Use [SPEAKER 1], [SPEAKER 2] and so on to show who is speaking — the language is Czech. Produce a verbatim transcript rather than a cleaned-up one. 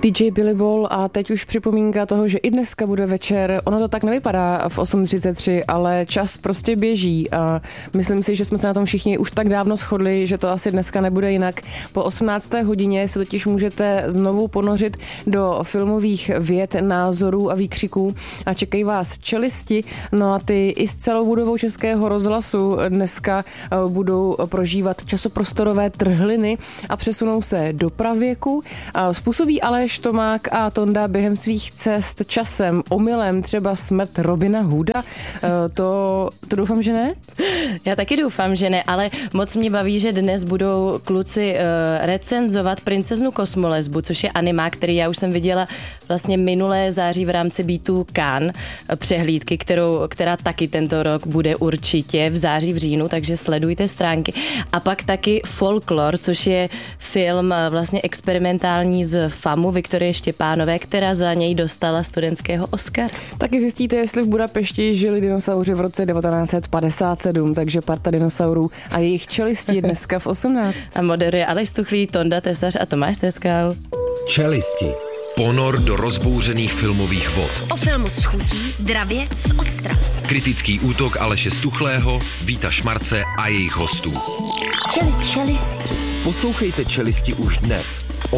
[SPEAKER 1] dý džej Billy Ball a teď už připomínka toho, že i dneska bude večer. Ono to tak nevypadá v osm třicet tři, ale čas prostě běží a myslím si, že jsme se na tom všichni už tak dávno shodli, že to asi dneska nebude jinak. Po osmnácté hodině se totiž můžete znovu ponořit do filmových věd, názorů a výkřiků a čekají vás Čelisti. No a ty i s celou budovou Českého rozhlasu dneska budou prožívat časoprostorové trhliny a přesunou se do pravěku. Způsobí Aleš Tomák a Tonda během svých cest časem, omylem třeba smrt Robina Hooda? To, to doufám, že ne?
[SPEAKER 2] Já taky doufám, že ne, ale moc mě baví, že dnes budou kluci uh, recenzovat Princeznu Kosmolesbu, což je animák, který já už jsem viděla vlastně minulé září v rámci Beatu Cannes přehlídky, kterou, která taky tento rok bude určitě v září v říjnu, takže sledujte stránky. A pak taky Folklor, což je film vlastně experimentální z FAMu Viktorie Štěpánové, která za něj dostala studentského Oscara.
[SPEAKER 1] Taky zjistíte, jestli v Budapešti žili dinosauři v roce devatenáct set padesát sedm, takže parta dinosaurů a jejich čelistí dneska v osmnáct.
[SPEAKER 2] A moderuje Aleš Stuchlý, Tonda Tesař a Tomáš Teskal.
[SPEAKER 3] Čelisti. Ponor do rozbouřených filmových vod.
[SPEAKER 4] O filmu s chutí, dravě z ostra.
[SPEAKER 3] Kritický útok Aleše Stuchlého, Víta Šmarce a jejich hostů.
[SPEAKER 4] Čelist, čelisti.
[SPEAKER 3] Poslouchejte Čelisti už dnes.